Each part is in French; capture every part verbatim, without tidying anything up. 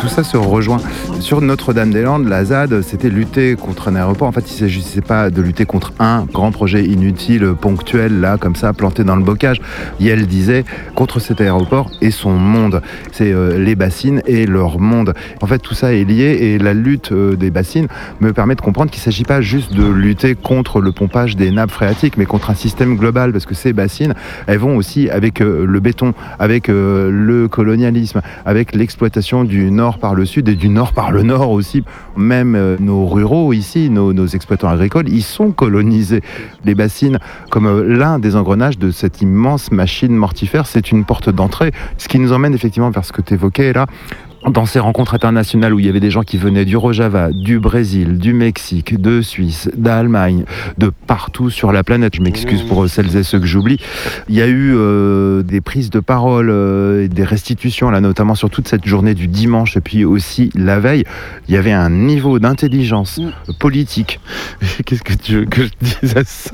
ça se rejoint. Sur Notre-Dame-des-Landes, la Z A D, c'était lutter contre un aéroport. En fait, il ne s'agissait pas de lutter contre un grand projet inutile, ponctuel, là, comme ça, planté dans le bocage. Yael disait, contre cet aéroport et son monde. C'est euh, les bassines et leur monde. En fait, tout ça est lié et la lutte euh, des bassines me permet de comprendre qu'il ne s'agit pas juste de lutter contre le pompage des nappes phréatiques, mais contre un système global, parce que ces bassines, elles vont aussi avec euh, le béton, avec euh, le colonialisme, avec l'exploitation du nord par le sud et du nord par le nord aussi. Même euh, nos ruraux ici, nos, nos exploitants agricoles, ils sont colonisés. Les bassines, comme euh, l'un des engrenages de cette immense machine mortifère, c'est une porte d'entrée, ce qui nous emmène effectivement vers ce que tu évoquais là. Dans ces rencontres internationales où il y avait des gens qui venaient du Rojava, du Brésil, du Mexique, de Suisse, d'Allemagne, de partout sur la planète, je m'excuse pour celles et ceux que j'oublie, il y a eu euh, des prises de parole, euh, et des restitutions, là, notamment sur toute cette journée du dimanche et puis aussi la veille. Il y avait un niveau d'intelligence politique. Qu'est-ce que tu veux que je dise à ça?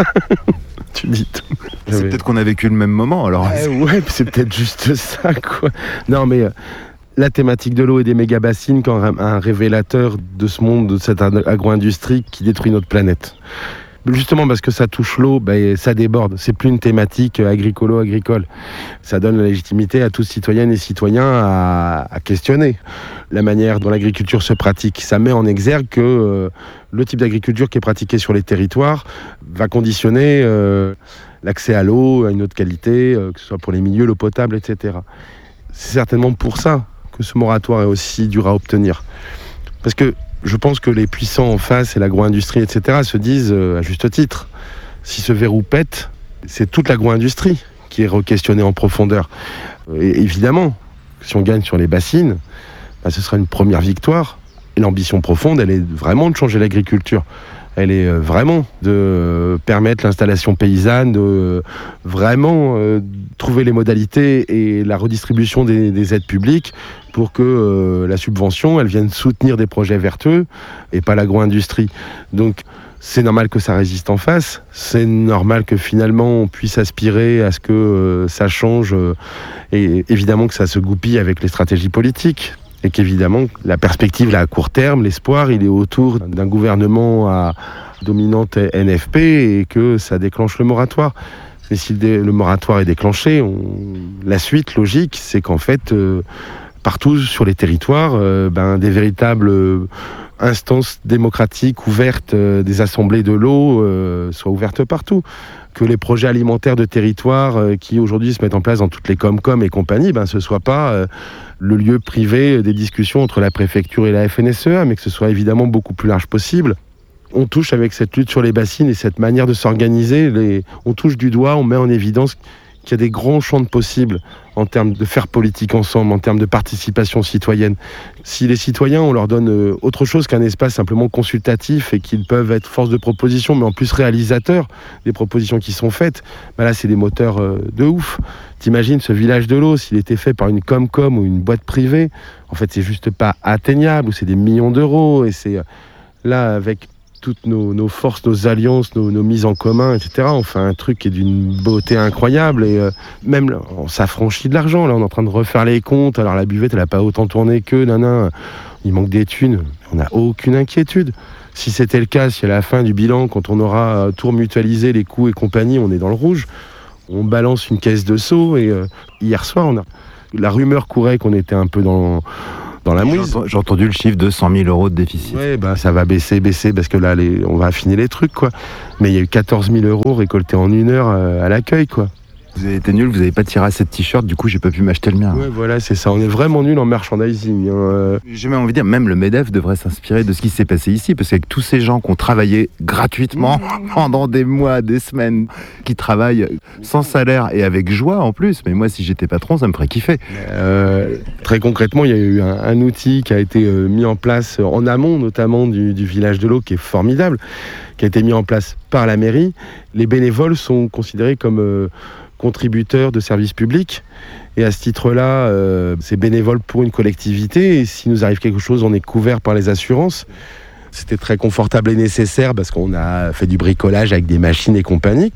Tu dis tout. C'est peut-être qu'on a vécu le même moment alors. Euh, ouais, c'est peut-être juste ça, quoi. Non, mais... Euh... La thématique de l'eau et des méga-bassines quand un révélateur de ce monde, de cette agro-industrie qui détruit notre planète. Justement parce que ça touche l'eau, ben, ça déborde. C'est plus une thématique agricolo-agricole. Ça donne la légitimité à tous citoyennes et citoyens à, à questionner la manière dont l'agriculture se pratique. Ça met en exergue que euh, le type d'agriculture qui est pratiqué sur les territoires va conditionner euh, l'accès à l'eau, à une autre qualité, euh, que ce soit pour les milieux, l'eau potable, et cetera. C'est certainement pour ça que ce moratoire est aussi dur à obtenir. Parce que je pense que les puissants en face et l'agro-industrie, et cetera, se disent, euh, à juste titre, si ce verrou pète, c'est toute l'agro-industrie qui est re-questionnée en profondeur. Et évidemment, si on gagne sur les bassines, bah, ce sera une première victoire. Et l'ambition profonde, elle est vraiment de changer l'agriculture. Elle est vraiment de permettre l'installation paysanne, de vraiment euh, trouver les modalités et la redistribution des, des aides publiques pour que euh, la subvention, elle vienne soutenir des projets vertueux et pas l'agro-industrie. Donc, c'est normal que ça résiste en face. C'est normal que finalement, on puisse aspirer à ce que euh, ça change euh, et évidemment que ça se goupille avec les stratégies politiques. Et qu'évidemment, la perspective là, à court terme, l'espoir, il est autour d'un gouvernement à dominante N F P et que ça déclenche le moratoire. Mais si le, dé- le moratoire est déclenché, on... la suite logique, c'est qu'en fait, euh, partout sur les territoires, euh, ben, des véritables euh, instances démocratiques ouvertes, euh, des assemblées de l'eau, euh, soient ouvertes partout. Que les projets alimentaires de territoire euh, qui aujourd'hui se mettent en place dans toutes les Comcom et compagnie, ben, ce ne soit pas euh, le lieu privé des discussions entre la préfecture et la F N S E A, mais que ce soit évidemment beaucoup plus large possible. On touche avec cette lutte sur les bassines et cette manière de s'organiser, les... on touche du doigt, on met en évidence qu'il y a des grands champs de possibles en termes de faire politique ensemble, en termes de participation citoyenne. Si les citoyens, on leur donne autre chose qu'un espace simplement consultatif et qu'ils peuvent être force de proposition, mais en plus réalisateurs des propositions qui sont faites, ben là, c'est des moteurs de ouf. T'imagines ce village de l'eau, s'il était fait par une Comcom ou une boîte privée, en fait, c'est juste pas atteignable, ou c'est des millions d'euros, et c'est là, avec toutes nos, nos forces, nos alliances, nos, nos mises en commun, et cetera. On fait un truc qui est d'une beauté incroyable et euh, même là, on s'affranchit de l'argent. Là, on est en train de refaire les comptes. Alors la buvette, elle n'a pas autant tourné que nana. Il manque des thunes. On n'a aucune inquiétude. Si c'était le cas, si à la fin du bilan, quand on aura tout mutualisé les coûts et compagnie, on est dans le rouge, on balance une caisse de seau. Et euh, hier soir, on a la rumeur courait qu'on était un peu dans dans la mouise. J'ai entendu le chiffre de cent mille euros de déficit. Oui, bah, ça va baisser, baisser, parce que là, les, on va affiner les trucs, quoi. Mais il y a eu quatorze mille euros récoltés en une heure euh, à l'accueil, quoi. Vous avez été nul, vous n'avez pas tiré assez de t-shirt, du coup j'ai pas pu m'acheter le mien. Ouais, voilà, c'est ça. On est vraiment nul en merchandising. Hein. J'ai même envie de dire, même le MEDEF devrait s'inspirer de ce qui s'est passé ici, parce qu'avec tous ces gens qui ont travaillé gratuitement pendant des mois, des semaines, qui travaillent sans salaire et avec joie en plus, mais moi si j'étais patron, ça me ferait kiffer. Euh, très concrètement, il y a eu un, un outil qui a été euh, mis en place en amont, notamment du, du village de l'eau, qui est formidable, qui a été mis en place par la mairie. Les bénévoles sont considérés comme euh, contributeurs de services publics. Et à ce titre-là, euh, c'est bénévole pour une collectivité. Et s'il nous arrive quelque chose, on est couvert par les assurances. C'était très confortable et nécessaire parce qu'on a fait du bricolage avec des machines et compagnie.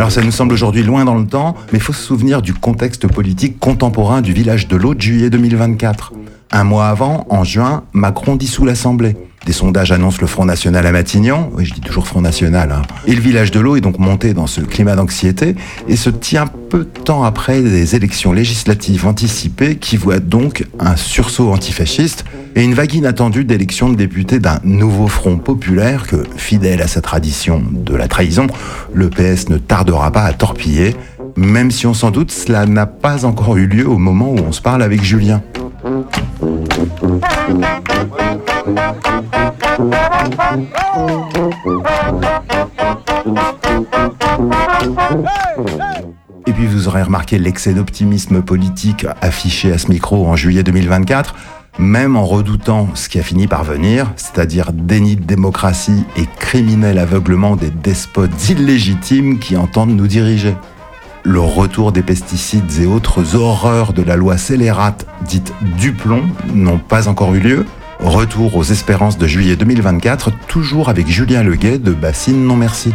Alors ça nous semble aujourd'hui loin dans le temps, mais il faut se souvenir du contexte politique contemporain du village de l'eau de juillet deux mille vingt-quatre. Un mois avant, en juin, Macron dissout l'Assemblée. Des sondages annoncent le Front National à Matignon, oui je dis toujours Front National, hein. Et le village de l'eau est donc monté dans ce climat d'anxiété et se tient peu de temps après des élections législatives anticipées qui voient donc un sursaut antifasciste et une vague inattendue d'élections de députés d'un nouveau front populaire que, fidèle à sa tradition de la trahison, le P S ne tardera pas à torpiller, même si on s'en doute, cela n'a pas encore eu lieu au moment où on se parle avec Julien. Et puis vous aurez remarqué l'excès d'optimisme politique affiché à ce micro en juillet deux mille vingt-quatre, même en redoutant ce qui a fini par venir, c'est-à-dire déni de démocratie et criminel aveuglement des despotes illégitimes qui entendent nous diriger. Le retour des pesticides et autres horreurs de la loi scélérate, dite Duplon, n'ont pas encore eu lieu. Retour aux espérances de juillet deux mille vingt-quatre, toujours avec Julien Leguet de Bassine Non Merci.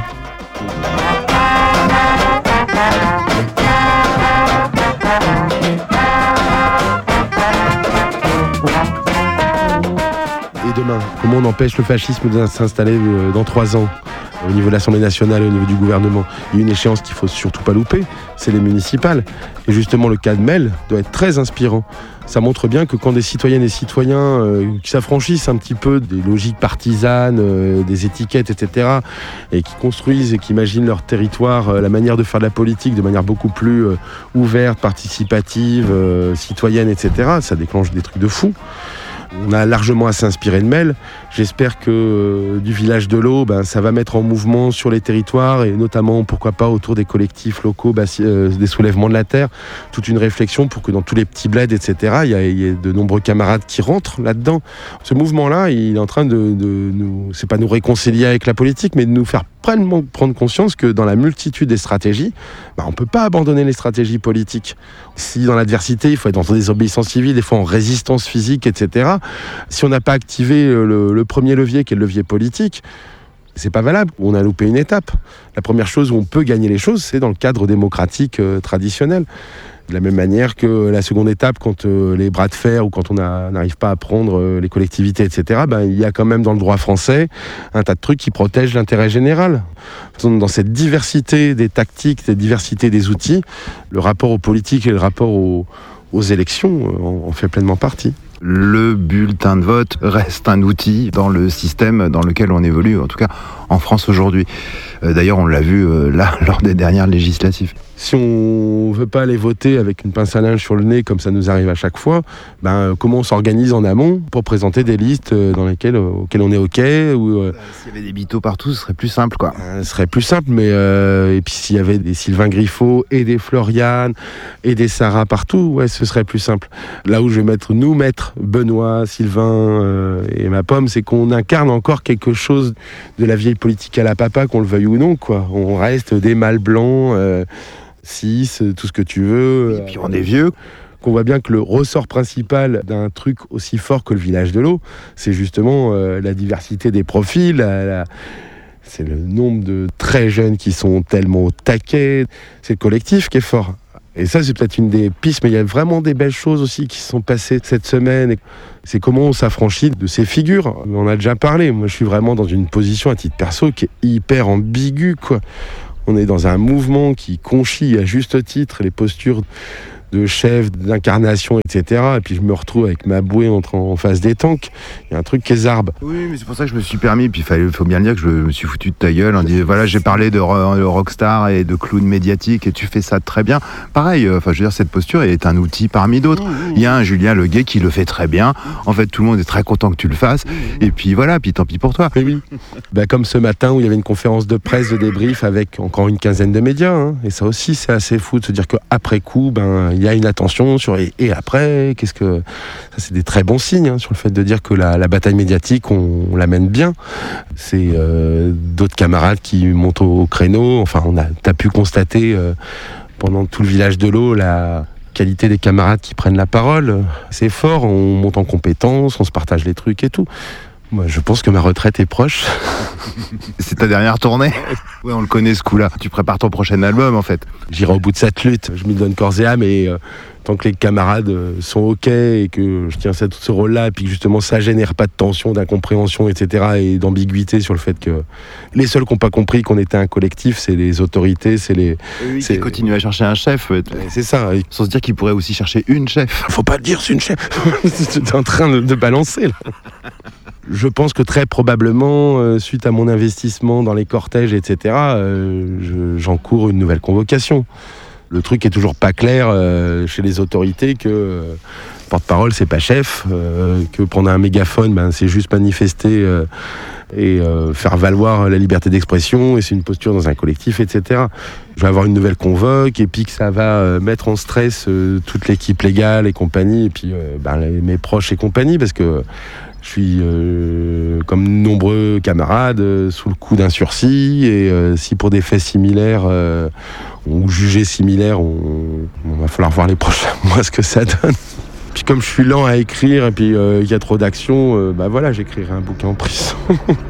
Et demain, comment on empêche le fascisme de s'installer dans trois ans ? Au niveau de l'Assemblée nationale et au niveau du gouvernement, il y a une échéance qu'il ne faut surtout pas louper, c'est les municipales. Et justement, le cas de Mel doit être très inspirant. Ça montre bien que quand des citoyennes et citoyens euh, qui s'affranchissent un petit peu des logiques partisanes, euh, des étiquettes, et cetera, et qui construisent et qui imaginent leur territoire, euh, la manière de faire de la politique de manière beaucoup plus euh, ouverte, participative, euh, citoyenne, et cetera, ça déclenche des trucs de fou. On a largement à s'inspirer de Mel. J'espère que euh, du village de l'eau, ben, ça va mettre en mouvement sur les territoires et notamment, pourquoi pas, autour des collectifs locaux, bah, euh, des soulèvements de la terre, toute une réflexion pour que dans tous les petits bleds, et cetera, il y, y ait de nombreux camarades qui rentrent là-dedans. Ce mouvement-là, il est en train de, de nous, c'est pas nous réconcilier avec la politique, mais de nous faire pleinement prendre conscience que dans la multitude des stratégies, bah, on ne peut pas abandonner les stratégies politiques. Si dans l'adversité, il faut être dans des obéissances civiles, des fois en résistance physique, et cetera, si on n'a pas activé le, le premier levier qui est le levier politique, c'est pas valable. On a loupé une étape. La première chose où on peut gagner les choses, c'est dans le cadre démocratique euh, traditionnel. De la même manière que la seconde étape, quand euh, les bras de fer ou quand on n'arrive pas à prendre euh, les collectivités, et cetera, ben, il y a quand même dans le droit français un tas de trucs qui protègent l'intérêt général. Dans cette diversité des tactiques, cette diversité des outils, le rapport aux politiques et le rapport aux, aux élections euh, en fait pleinement partie. Le bulletin de vote reste un outil dans le système dans lequel on évolue, en tout cas en France aujourd'hui. Euh, d'ailleurs, on l'a vu euh, là lors des dernières législatives. Si on ne veut pas aller voter avec une pince à linge sur le nez, comme ça nous arrive à chaque fois, ben, comment on s'organise en amont pour présenter des listes dans lesquelles, auxquelles on est OK ou, euh, S'il y avait des bitos partout, ce serait plus simple, quoi. Euh, ce serait plus simple, mais euh, et puis s'il y avait des Sylvain Griffo et des Floriane et des Sarah partout, ouais, ce serait plus simple. Là où je vais mettre, nous mettre Benoît, Sylvain euh, et ma pomme, c'est qu'on incarne encore quelque chose de la vieille politique à la papa, qu'on le veuille ou non, quoi. On reste des mâles blancs, euh, cis, tout ce que tu veux. Et puis on est vieux. Qu'on voit bien que le ressort principal d'un truc aussi fort que le village de l'eau, c'est justement euh, la diversité des profils, la, la, c'est le nombre de très jeunes qui sont tellement au taquet, c'est le collectif qui est fort. Et ça, c'est peut-être une des pistes, mais il y a vraiment des belles choses aussi qui se sont passées cette semaine. C'est comment on s'affranchit de ces figures. On en a déjà parlé. Moi, je suis vraiment dans une position à titre perso qui est hyper ambiguë, quoi. On est dans un mouvement qui conchit à juste titre les postures de chef, d'incarnation, et cetera. Et puis je me retrouve avec ma bouée en, en face des tanks. Il y a un truc qui est zarbe. Oui, mais c'est pour ça que je me suis permis. Puis il faut bien le dire que je me suis foutu de ta gueule. On dit voilà, j'ai parlé de, de rockstar et de clown médiatique et tu fais ça très bien. Pareil, enfin, euh, je veux dire, cette posture est un outil parmi d'autres. Il y a un Julien Leguet qui le fait très bien. En fait, tout le monde est très content que tu le fasses. Et puis voilà, puis tant pis pour toi. Oui. Ben, comme ce matin où il y avait une conférence de presse de débrief avec encore une quinzaine de médias. Hein. Et ça aussi, c'est assez fou de se dire qu'après coup, ben, il y a une attention sur et, et après, qu'est-ce que ça, c'est des très bons signes hein, sur le fait de dire que la, la bataille médiatique, on, on la mène bien. C'est euh, d'autres camarades qui montent au, au créneau. Enfin, on a, t'as pu constater euh, pendant tout le village de l'eau la qualité des camarades qui prennent la parole. C'est fort. On monte en compétences, on se partage les trucs et tout. Moi, je pense que ma retraite est proche. C'est ta dernière tournée? Oui, on le connaît ce coup-là. Tu prépares ton prochain album en fait. J'irai au bout de cette lutte. Je m'y donne corps et âme et euh, tant que les camarades euh, sont OK et que je tiens cette, ce rôle-là et puis que justement ça génère pas de tension, d'incompréhension, et cetera et d'ambiguïté sur le fait que les seuls qui n'ont pas compris qu'on était un collectif, c'est les autorités, c'est les... Oui, c'est... Qui continuent à chercher un chef. Ouais, c'est ça. Sans se dire qu'ils pourraient aussi chercher une chef. Faut pas le dire, c'est une chef. T'es en train de, de balancer là. Je pense que très probablement, euh, suite à mon investissement dans les cortèges, et cetera, euh, je, j'encours une nouvelle convocation. Le truc est toujours pas clair euh, chez les autorités que euh, porte-parole, c'est pas chef, euh, que prendre un mégaphone, ben, c'est juste manifester euh, et euh, faire valoir la liberté d'expression, et c'est une posture dans un collectif, et cetera. Je vais avoir une nouvelle convoque, et puis que ça va euh, mettre en stress euh, toute l'équipe légale et compagnie, et puis euh, ben, les, mes proches et compagnie, parce que je suis, euh, comme nombreux camarades, euh, sous le coup d'un sursis. Et euh, si pour des faits similaires euh, ou jugés similaires, on, on va falloir voir les prochains mois ce que ça donne. Puis comme je suis lent à écrire et puis il euh, y a trop d'action, euh, bah voilà, j'écrirai un bouquin en prison.